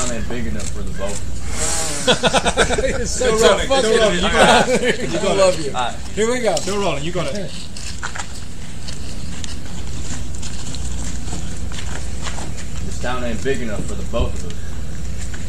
town ain't big enough for the both. It's so rough. Still rolling. You got it. You got love you. Right. Here we go. Still rolling. You got it. This town ain't big enough for the both of us.